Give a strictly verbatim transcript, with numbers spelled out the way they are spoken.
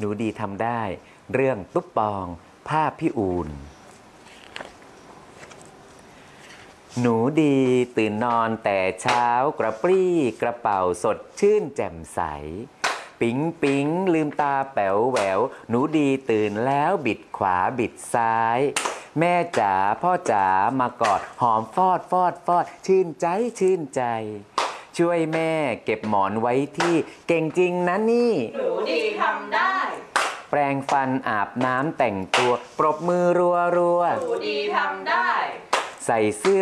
หนูดีทำได้เรื่องตุ๊บปองผ้าพี่อูนหนูดีตื่นนอนแต่เช้ากระปรี้กระเป๋าสดชื่นแจ่มใสปิ๊งปิ๊งลืมตาแป๋วแหววหนูดีตื่นแล้วบิดขวาบิดซ้ายแม่จ๋าพ่อจ๋ามากอดหอมฟอดฟอดฟอดชื่นใจชื่นใจช่วยแม่เก็บหมอนไว้ที่เก่งจริงนะนี่หนูดีทำได้แปรงฟันอาบน้ำแต่งตัวปรบมือรัวรัวหนูดีทำได้ใส่เสื้อ